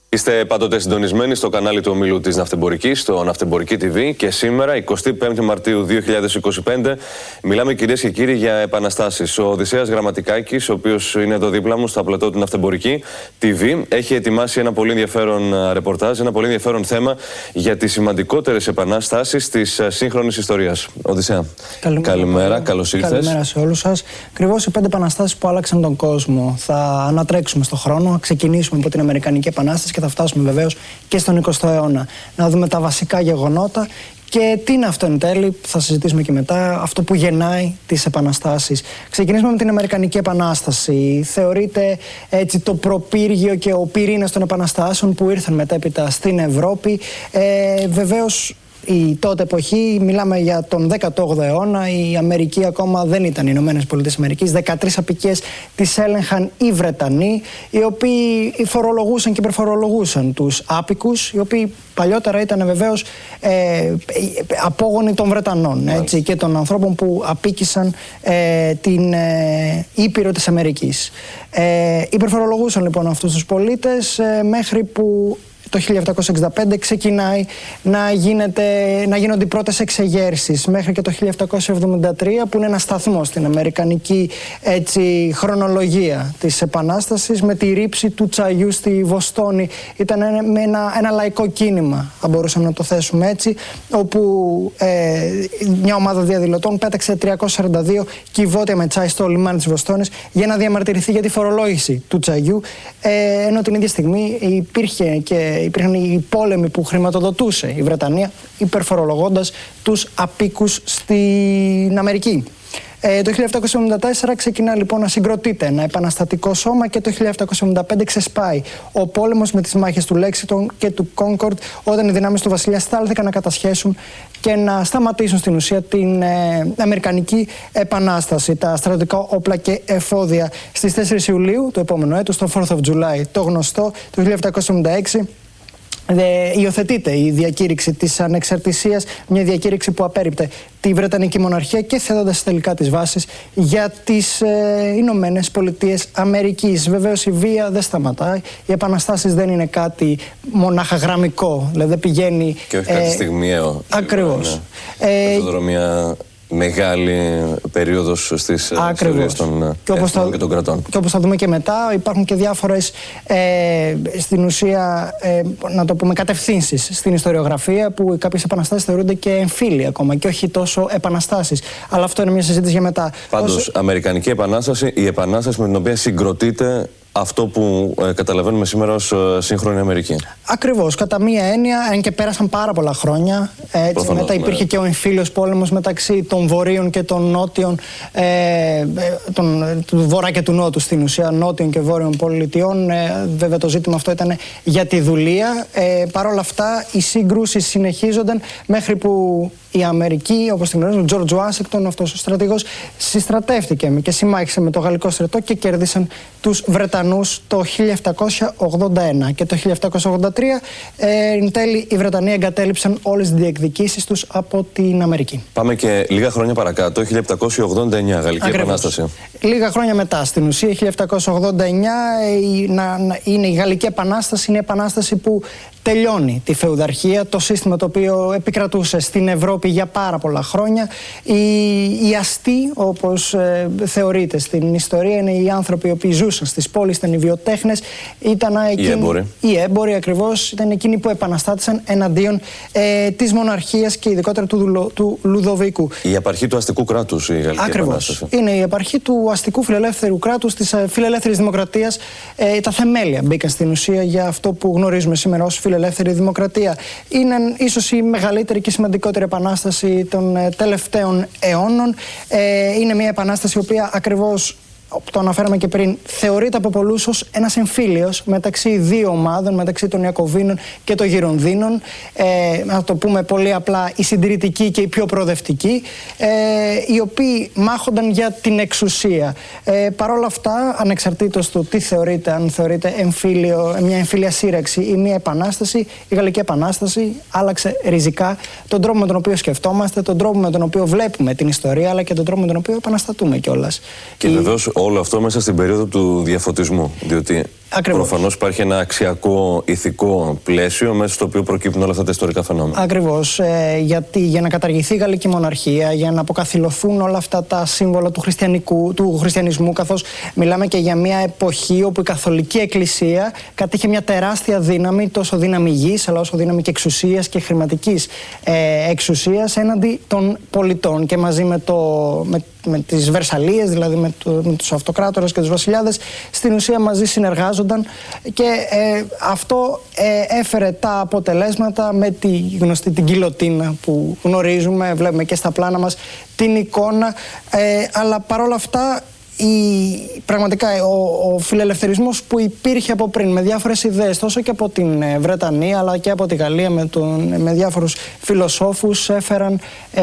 Είστε πάντοτε συντονισμένοι στο κανάλι του ομίλου της Ναυτεμπορικής, στο Ναυτεμπορική TV, και σήμερα, 25 Μαρτίου 2025, μιλάμε, κυρίες και κύριοι, για επαναστάσεις. Ο Οδυσσέας Γραμματικάκης, ο οποίος είναι εδώ δίπλα μου στο πλατό του Ναυτεμπορική TV, έχει ετοιμάσει ένα πολύ ενδιαφέρον ρεπορτάζ, ένα πολύ ενδιαφέρον θέμα για τις σημαντικότερες επαναστάσεις της σύγχρονης ιστορίας. Οδυσσέα, καλημέρα, καλώς ήρθες. Καλημέρα σε όλους σας. Ακριβώς οι 5 επαναστάσεις που άλλαξαν τον κόσμο. Θα ανατρέξουμε στον χρόνο, θα ξεκινήσουμε από την Αμερικανική Επανάσταση και θα φτάσουμε βεβαίως και στον 20ο αιώνα. Να δούμε τα βασικά γεγονότα και τι είναι αυτό εν τέλει, θα συζητήσουμε και μετά, αυτό που γεννάει τις επαναστάσεις. Ξεκινήσουμε με την Αμερικανική Επανάσταση. Θεωρείται έτσι το προπύργιο και ο πυρήνας των επαναστάσεων που ήρθαν μετέπειτα στην Ευρώπη. Βεβαίως, η τότε εποχή, μιλάμε για τον 18ο αιώνα, η Αμερική ακόμα δεν ήταν οι Ηνωμένες Πολιτείες Αμερικής. 13 αποικίες τις έλεγχαν οι Βρετανοί, οι οποίοι φορολογούσαν και υπερφορολογούσαν τους άπικους, οι οποίοι παλιότερα ήταν βεβαίως απόγονοι των Βρετανών, έτσι, και των ανθρώπων που απίκησαν την Ήπειρο της Αμερικής. Υπερφορολογούσαν λοιπόν αυτούς τους πολίτες μέχρι που το 1765 ξεκινάει να γίνονται οι πρώτες εξεγέρσεις, μέχρι και το 1773, που είναι ένα σταθμό στην αμερικανική χρονολογία της Επανάστασης, με τη ρήψη του τσαγιού στη Βοστόνη. Ήταν ένα λαϊκό κίνημα, θα μπορούσαμε να το θέσουμε έτσι, όπου μια ομάδα διαδηλωτών πέταξε 342 κυβότια με τσάι στο λιμάνι της Βοστόνης για να διαμαρτυρηθεί για τη φορολόγηση του τσαγιού, ενώ την ίδια στιγμή υπήρχαν οι πόλεμοι που χρηματοδοτούσε η Βρετανία, υπερφορολογώντας τους απίκους στην Αμερική. Το 1774 ξεκινά λοιπόν να συγκροτείται ένα επαναστατικό σώμα και το 1775 ξεσπάει ο πόλεμος με τις μάχες του Λέξιντον και του Κόνκορντ, όταν οι δυνάμεις του βασιλιά στάλθηκαν να κατασχέσουν και να σταματήσουν στην ουσία την Αμερικανική Επανάσταση. Τα στρατιωτικά όπλα και εφόδια στις 4 Ιουλίου του επόμενου έτους, το 4th of July, το γνωστό, το 1776, υιοθετείται η διακήρυξη της ανεξαρτησίας, μια διακήρυξη που απέρριπτε τη Βρετανική Μοναρχία και θέτοντας τελικά τις βάσεις για τις Ηνωμένες Πολιτείες Αμερικής. Βεβαίως η βία δεν σταματάει, οι επαναστάσεις δεν είναι κάτι μονάχα γραμμικό, δηλαδή δεν πηγαίνει... Και όχι κάτι στιγμιαίο. Ακριβώς. Μια μεγάλη περίοδος στις ιστορίες των εθνών και των κρατών. Και όπως θα δούμε και μετά, υπάρχουν και διάφορες στην ουσία, να το πούμε, κατευθύνσεις στην ιστοριογραφία, που κάποιες επαναστάσεις θεωρούνται και εμφύλοι ακόμα και όχι τόσο επαναστάσεις. Αλλά αυτό είναι μια συζήτηση για μετά. Πάντως, Αμερικανική Επανάσταση, η επανάσταση με την οποία συγκροτείται αυτό που καταλαβαίνουμε σήμερα ως σύγχρονη Αμερική. Ακριβώς, κατά μία έννοια, αν και πέρασαν πάρα πολλά χρόνια. Προφανώς, μετά υπήρχε και ο εμφύλιος πόλεμος μεταξύ των βορείων και των νότιων, του βορρά και του νότου στην ουσία, νότιων και βόρειων πολιτιών. Βέβαια το ζήτημα αυτό ήταν για τη δουλεία. Παρ' όλα αυτά οι σύγκρουσεις συνεχίζονταν μέχρι που η Αμερική, όπως την γνωρίζουμε, ο Τζορτζ Ουάσιγκτον, αυτός ο στρατηγός, συστρατεύτηκε και συμμάχισε με το γαλλικό στρατό και κέρδισαν τους Βρετανούς το 1781. Και το 1783 εν τέλει οι Βρετανοί εγκατέλειψαν όλες τις διεκδικήσεις τους από την Αμερική. Πάμε και λίγα χρόνια παρακάτω, 1789, Γαλλική Επανάσταση. Λίγα χρόνια μετά, στην ουσία, 1789 είναι η Γαλλική Επανάσταση, είναι η επανάσταση που τελειώνει τη φεουδαρχία, το σύστημα το οποίο επικρατούσε στην Ευρώπη για πάρα πολλά χρόνια. Οι αστεί, όπως θεωρείται στην ιστορία, είναι οι άνθρωποι οι οποίοι ζούσαν στις πόλεις, ήταν οι βιοτέχνες, ήταν οι έμποροι ακριβώς, ήταν εκείνοι που επαναστάτησαν εναντίον της μοναρχίας και ειδικότερα του Λουδοβίκου. Η επαρχή του αστικού κράτους η Γαλλική Επανάσταση. Είναι η επαρχή του αστικού φιλελεύθερου κράτους, της φιλελεύθερης δημοκρατίας. Τα θεμέλια μπήκαν στην ουσία για αυτό που γνωρίζουμε σήμερα ως φιλελεύθερη δημοκρατία. Είναι ίσως η μεγαλύτερη και σημαντικότερη επανάσταση των τελευταίων αιώνων. Είναι μια επανάσταση η οποία ακριβώς, το αναφέραμε και πριν, θεωρείται από πολλούς ως ένας εμφύλιος μεταξύ δύο ομάδων, μεταξύ των Ιακωβίνων και των Γιρονδίνων. Να το πούμε πολύ απλά, οι συντηρητικοί και οι πιο προοδευτικοί, οι οποίοι μάχονταν για την εξουσία. Παρ' όλα αυτά, ανεξαρτήτως του τι θεωρείται, αν θεωρείται μια εμφύλια σύραξη ή μια επανάσταση, η Γαλλική Επανάσταση άλλαξε ριζικά τον τρόπο με τον οποίο σκεφτόμαστε, τον τρόπο με τον οποίο βλέπουμε την ιστορία, αλλά και τον τρόπο με τον οποίο επαναστατούμε κιόλας. Και βεβαίως όλο αυτό μέσα στην περίοδο του διαφωτισμού. Διότι Προφανώς υπάρχει ένα αξιακό, ηθικό πλαίσιο μέσα στο οποίο προκύπτουν όλα αυτά τα ιστορικά φαινόμενα. Ακριβώς. Γιατί για να καταργηθεί η Γαλλική Μοναρχία, για να αποκαθιλωθούν όλα αυτά τα σύμβολα του χριστιανισμού, καθώς μιλάμε και για μια εποχή όπου η Καθολική Εκκλησία κατήχε μια τεράστια δύναμη, τόσο δύναμη γης, αλλά όσο δύναμη και εξουσίας και χρηματικής εξουσίας έναντι των πολιτών. Και μαζί με τις Βερσαλίες, δηλαδή με τους αυτοκράτορες και τους βασιλιάδες, στην ουσία μαζί συνεργάζονταν και αυτό έφερε τα αποτελέσματα με τη γνωστή την γκιλοτίνα που γνωρίζουμε, βλέπουμε και στα πλάνα μας την εικόνα, αλλά παρόλα αυτά πραγματικά ο φιλελευθερισμός που υπήρχε από πριν με διάφορες ιδέες τόσο και από την Βρετανία αλλά και από τη Γαλλία με διάφορους φιλοσόφους έφεραν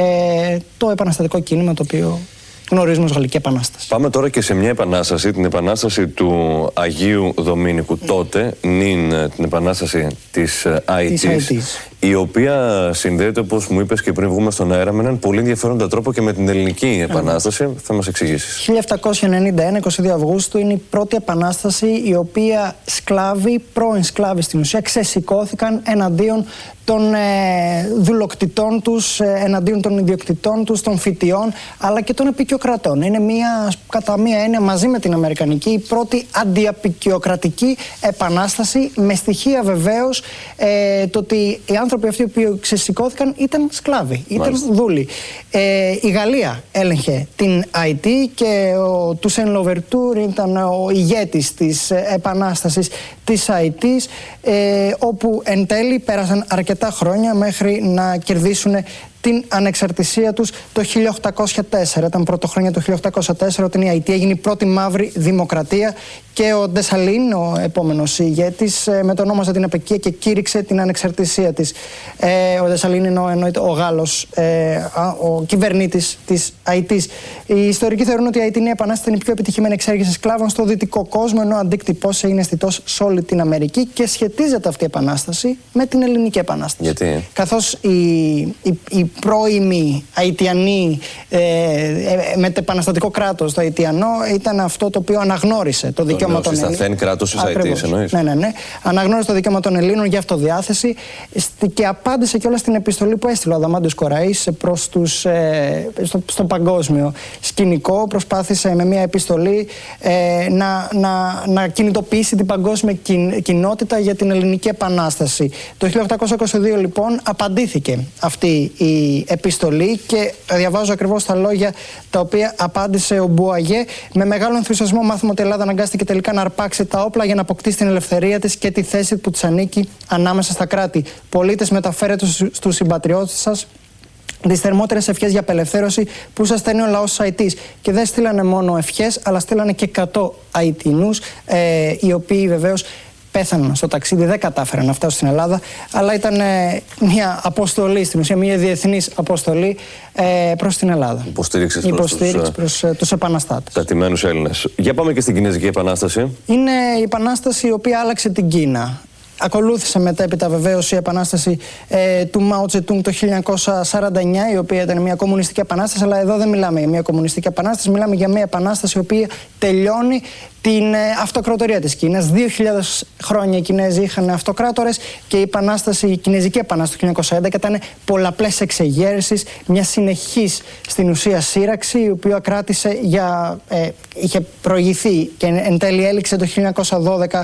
το επαναστατικό κίνημα το οποίο γνωρίζουμε ως Γαλλική Επανάσταση. Πάμε τώρα και σε μια επανάσταση, την επανάσταση του Αγίου Δομήνικου τότε, την επανάσταση της ΑΕΤ, η οποία συνδέεται, όπως μου είπες και πριν βγούμε στον αέρα, με έναν πολύ ενδιαφέροντα τρόπο και με την ελληνική επανάσταση. Θα μας εξηγήσεις. 1791, 22 Αυγούστου, είναι η πρώτη επανάσταση η οποία σκλάβοι, πρώην σκλάβοι στην ουσία, ξεσηκώθηκαν εναντίον των δουλοκτητών τους, εναντίον των ιδιοκτητών τους, των φοιτιών, αλλά και των επικιοκρατών. Είναι κατά μία έννοια μαζί με την Αμερικανική η πρώτη αντιαπικιοκρατική επανάσταση, με στοιχεία βεβαίως το ότι οι άνθρωποι αυτοί που ξεσηκώθηκαν ήταν σκλάβοι, ήταν δούλοι. Η Γαλλία έλεγχε την ΑΕΤ και ο Τουσέν Λοβερτούρ ήταν ο ηγέτης της επανάστασης της ΑΕΤ, όπου εν τέλει πέρασαν αρκετά χρόνια μέχρι να κερδίσουν την ανεξαρτησία τους το 1804. Ήταν πρωτοχρόνια το 1804 όταν η ΑΕΤ έγινε η πρώτη μαύρη δημοκρατία και ο Ντεσαλίν, ο επόμενος ηγέτης, μετονόμασε την απικία και κήρυξε την ανεξαρτησία της. Ο Ντεσαλίν εννοείται ο Γάλλος, ο κυβερνήτης της ΑΕΤ. Οι ιστορικοί θεωρούν ότι η ΑΕΤ είναι η επανάσταση, είναι η πιο επιτυχημένη εξέργηση σκλάβων στο δυτικό κόσμο, ενώ ο αντίκτυπός είναι αισθητός σε όλη την Αμερική και σχετίζεται αυτή η επανάσταση με την ελληνική επανάσταση. Γιατί? Καθώς η πρώιμη Αιτιανή μετεπαναστατικό κράτος, το Αιτιανό, ήταν αυτό το οποίο αναγνώρισε το δικαίωμα των Ελλήνων. Συσταθέν κράτος της ΑΕΤ, εννοείς? Ναι. Αναγνώρισε το δικαίωμα των Ελλήνων για αυτοδιάθεση και απάντησε κιόλας στην επιστολή που έστειλε ο Αδαμάντιος Κοραής στο παγκόσμιο σκηνικό. Προσπάθησε με μια επιστολή να κινητοποιήσει την παγκόσμια κοινότητα για την ελληνική επανάσταση. Το 1822 λοιπόν απαντήθηκε αυτή η επιστολή και διαβάζω ακριβώς τα λόγια τα οποία απάντησε ο Μπουαγέ. Με μεγάλο ενθουσιασμό μάθουμε ότι η Ελλάδα αναγκάστηκε τελικά να αρπάξει τα όπλα για να αποκτήσει την ελευθερία της και τη θέση που της ανήκει ανάμεσα στα κράτη. Πολίτες, μεταφέρετε στους συμπατριώτες σας τις θερμότερες ευχές για απελευθέρωση που σας στέλνει ο λαός της ΑΕΤ. Και δεν στείλανε μόνο ευχές, αλλά στείλανε και 100 Αιτινούς, οι οποίοι βεβαίως πέθαναν στο ταξίδι, δεν κατάφεραν να φτάσουν στην Ελλάδα, αλλά ήταν μια αποστολή, στην ουσία μια διεθνής αποστολή προς την Ελλάδα. Υποστήριξη προς τους επαναστάτες. Τατημένους Έλληνες. Για πάμε και στην Κινέζικη Επανάσταση. Είναι η επανάσταση η οποία άλλαξε την Κίνα. Ακολούθησε μετέπειτα βεβαίως η επανάσταση του Μάο Τσετούνγκ το 1949, η οποία ήταν μια κομμουνιστική επανάσταση, αλλά εδώ δεν μιλάμε για μια κομμουνιστική επανάσταση, μιλάμε για μια επανάσταση η οποία τελειώνει την αυτοκρατορία της Κίνας. 2.000 χρόνια οι Κινέζοι είχαν αυτοκράτορες και η Κινέζικη Επανάσταση του 1911 ήταν πολλαπλές εξεγέρσεις, μια συνεχής στην ουσία σύραξη, η οποία κράτησε είχε προηγηθεί και εν τέλει έληξε το 1912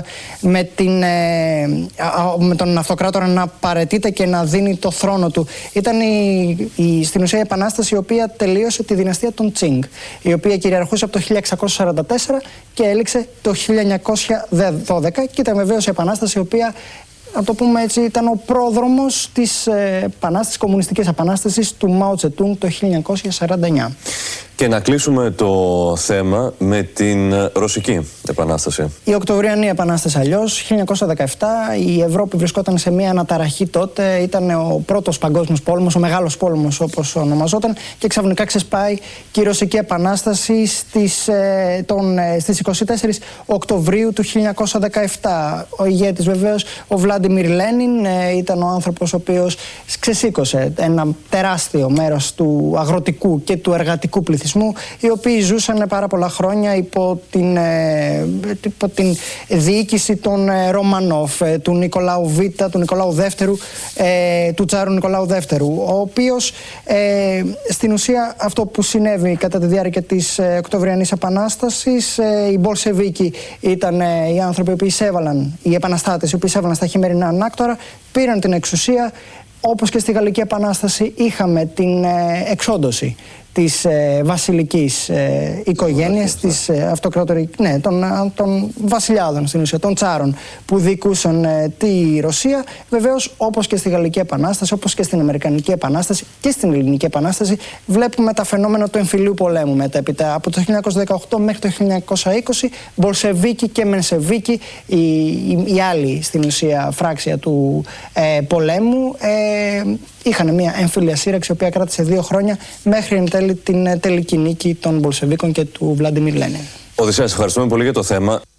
με τον αυτοκράτορα να παραιτείται και να δίνει το θρόνο του. Ήταν στην ουσία η επανάσταση η οποία τελείωσε τη δυναστεία των Τσινγκ, η οποία κυριαρχούσε από το 1644 και έληξε το 1912 και ήταν βεβαίως η επανάσταση η οποία, να το πούμε έτσι, ήταν ο πρόδρομος της κομμουνιστικής επανάστασης του Μάο Τσετούνγκ το 1949. Και να κλείσουμε το θέμα με την Ρωσική Επανάσταση. Η Οκτωβριανή Επανάσταση αλλιώς, 1917, η Ευρώπη βρισκόταν σε μια αναταραχή τότε, ήταν ο πρώτος παγκόσμιος πόλεμος, ο μεγάλος πόλεμος όπως ονομαζόταν, και ξαφνικά ξεσπάει και η Ρωσική Επανάσταση στις 24 Οκτωβρίου του 1917. Ο ηγέτης βεβαίως, ο Βλάντιμιρ Λένιν, ήταν ο άνθρωπος ο οποίος ξεσήκωσε ένα τεράστιο μέρος του αγροτικού και του εργατικού πληθυσμού πληθυσμού, οι οποίοι ζούσαν πάρα πολλά χρόνια υπό την διοίκηση των Ρωμανόφ, του Νικολάου Β, του Νικολάου Δεύτερου, του Τσάρου Νικολάου Δεύτερου, ο οποίος στην ουσία αυτό που συνέβη κατά τη διάρκεια της Οκτωβριανής Επανάστασης, οι Μπολσεβίκοι ήταν οι άνθρωποι που εισέβαλαν, οι επαναστάτες οι οποίοι εισέβαλαν στα χειμερινά ανάκτορα, πήραν την εξουσία. Όπως και στη Γαλλική Επανάσταση είχαμε την εξόντωση της βασιλικής οικογένειας, της των βασιλιάδων στην ουσία, των τσάρων που διοικούσαν τη Ρωσία. Βεβαίως, όπως και στη Γαλλική Επανάσταση, όπως και στην Αμερικανική Επανάσταση και στην Ελληνική Επανάσταση, βλέπουμε τα φαινόμενα του εμφυλίου πολέμου μετέπειτα. Από το 1918 μέχρι το 1920, Μπολσεβίκοι και Μενσεβίκοι, η άλλη στην ουσία φράξια του πολέμου, είχαν μια εμφύλια σύραξη, η οποία κράτησε 2 χρόνια μέχρι εν τέλει την τελική νίκη των Μπολσεβίκων και του Βλαντιμίρ Λένιν. Οδυσσέα, ευχαριστούμε πολύ για το θέμα.